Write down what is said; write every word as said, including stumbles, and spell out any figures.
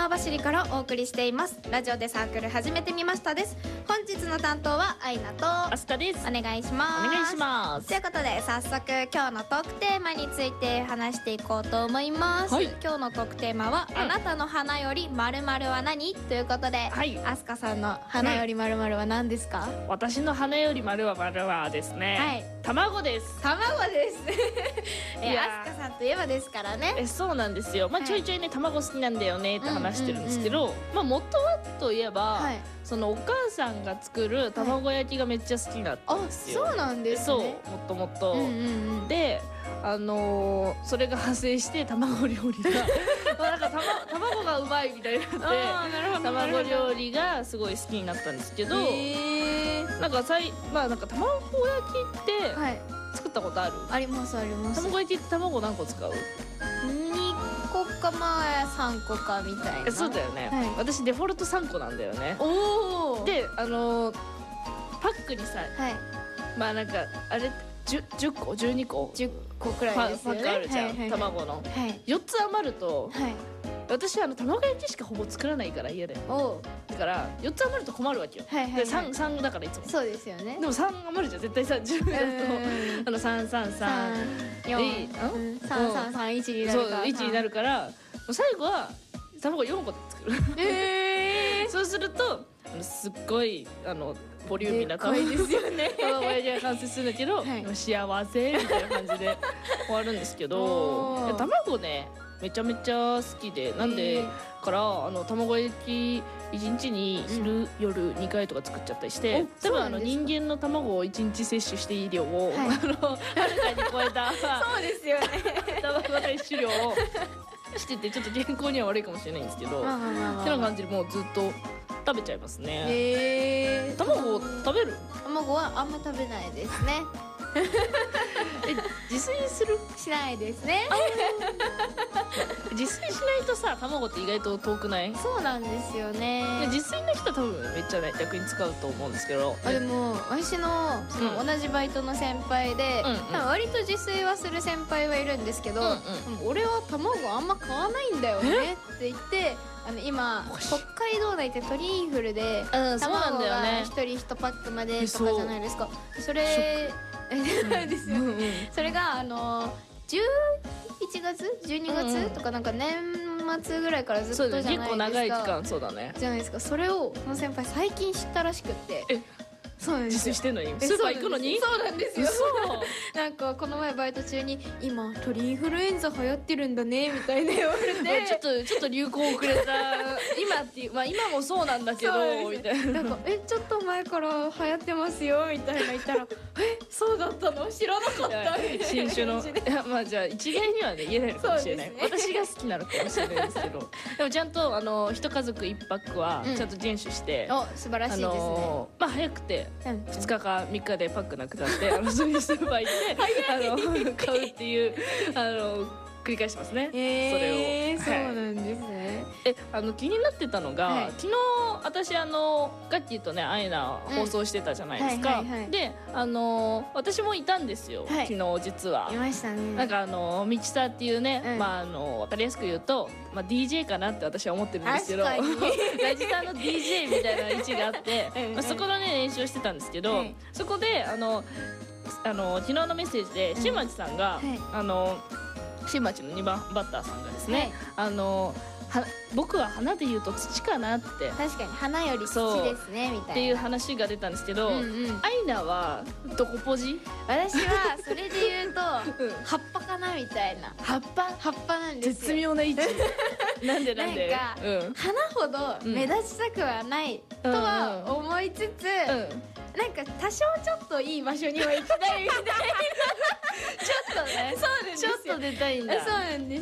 網走からお送りしていますラジオでサークル始めてみましたです。本日の担当はアイナとアスカです。 お願いします。 お願いします。 ということで早速今日のトークテーマについて話していこうと思います、はい、今日のトークテーマは、うん、あなたの花より〇〇は何ということで、はい、アスカさんの花より〇〇は何ですか？ うん、私の花より〇は〇はですね、はい、卵です。 卵ですえアスカさんといえばですからね。 えそうなんですよ、まあ、ちょいちょいね、はい、卵好きなんだよねって話してるんですけど、うんうんうん、まあ元はといえば、はい、そのお母さんが作る卵焼きがめっちゃ好きだったんですよ、 はい、あ、そうなんですね。 そうもっともっと、うんうんうん、であのー、それが派生して卵料理がまあなんかた、ま、卵がうまいみたいになって卵料理がすごい好きになったんですけど、なんかさい、まあなんか卵焼きって作ったことある？ はい、ありますあります。 卵焼きって卵何個使う？ にこかまあさんこかみたいな。 そうだよね、はい、私デフォルトさんこなんだよね。 おであのー、パックにさ、はい、まあなんかあれ 10, 10個じゅうにこじゅっこくらいですよね。 パックあるじゃん、はいはいはい、卵の、はい、よっつ余ると、はい、私はあの卵焼きしかほぼ作らないから家で。おだからよっつ余ると困るわけよ、はいはいはい、で 3, さんだからいつもそうですよね。でもさん余るじゃん絶対さじゅうだとあのさんさんさんよんさんさんさんいちになるから、そういちになるから最後は卵よんこで作る、えー、そうするとすっごいあのボリューミーな卵ですよね卵焼きが完成するんだけど、はい、幸せみたいな感じで終わるんですけど卵ねめちゃめちゃ好きで、なんでからあの卵焼きいちにちに昼、うん、夜にかいとか作っちゃったりして、多分あの人間の卵をいちにち摂取していい量を、はい、あのはるかに超えたそうですよね卵摂取量をしてて、ちょっと健康には悪いかもしれないんですけど、ってな感じでもうずっと食べちゃいますね。へー、卵食べる？ 卵はあんま食べないですねえ自炊する？ しないですね自炊しないとさ卵って意外と遠くない？ そうなんですよね。 自炊の人は多分めっちゃね役に使うと思うんですけど、 あでも私のその同じバイトの先輩で、うんうん、多分割と自炊はする先輩はいるんですけど、うんうん、俺は卵あんま買わないんだよねって言って、あの今北海道内って鳥インフルで、うん、卵がひとりいちパックまでとかじゃないですか。それですよ、うんうん、それがあのじゅういちがつじゅうにがつとかなんか年末ぐらいからずっとじゃないですか。 結構長い期間そうだねじゃないですか。それをその先輩最近知ったらしくって、えそうなんです自炊してんのにスーパー行くのに？ そうなんですよなんかこの前バイト中に今鳥インフルエンザ流行ってるんだねみたいな言われてちょっとちょっと流行遅れた今っていう、まあ今もそうなんだけどみたいな、 なんかえちょっと前から流行ってますよみたいな言ったらえそうだったの知らなかった新種のいやまあじゃあ一概にはね言えないのかもしれない、ね、私が好きなのかもしれないですけどでもちゃんとあの一家族一泊はちゃんと遵守して、 うん、お素晴らしいですね。あのまあ早くてふつかかみっかでパックなくなってあのそういうスーパー行ってあの買うっていうあの繰り返しますね、 えー、 それを、 はい、そうなんですね。 えあの気になってたのが、はい、昨日私あのガッキーとねアイナ放送してたじゃないですか、うんはいはいはい、であの私もいたんですよ、はい、昨日実はいましたね。 なんかあのミキサーっていうね、うん、まああの分かりやすく言うと、まあ、ディージェー かなって私は思ってるんですけどラジターの ディージェー みたいな位置があって、うんうんまあ、そこのね練習をしてたんですけど、うん、そこであのあの昨日のメッセージで新町さんが、うんはい、あの新町のにばんバッターさんがですね、はい、あのは僕は花で言うと土かなって、 確かに花より土ですねみたいなっていう話が出たんですけど、うんうん、アイナはどこポジ？ 私はそれで言うと、うん、葉っぱかなみたいな。 葉っぱ葉っぱなんですよ。 絶妙な位置なんでなんでなんか、うん、花ほど目立ちたくはないとは思いつつ、うんうん、なんか多少ちょっといい場所には行きたいみたいなちょっとね、そうなんですよ。 ちょっと出たいんだ。 そうなんです